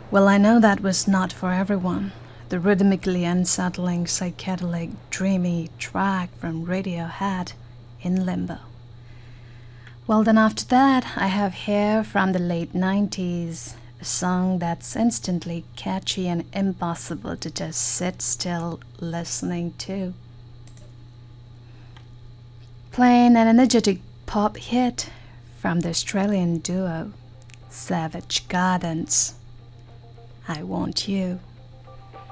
Well, I know that was not for everyone. The rhythmically unsettling, psychedelic, dreamy track from Radiohead, In Limbo. Well, then after that, I have here from the late 90s, a song that's instantly catchy and impossible to just sit still listening to. Playing an energetic pop hit from the Australian duo Savage Gardens, I Want You.